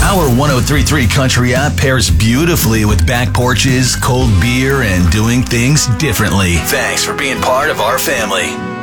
Our 103.3 Country app pairs beautifully with back porches, cold beer, and doing things differently. Thanks for being part of our family.